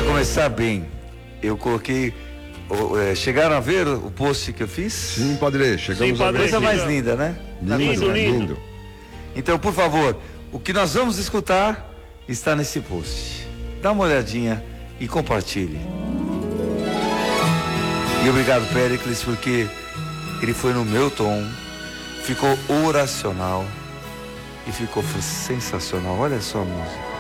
começar bem, eu coloquei. Chegaram a ver o post que eu fiz? Sim, Padre, chegamos a ver. Coisa mais linda, né? Lindo. Então, por favor, o que nós vamos escutar está nesse post. Dá uma olhadinha e compartilhe. E obrigado, Péricles, porque ele foi no meu tom, ficou oracional e ficou sensacional. Olha só a música.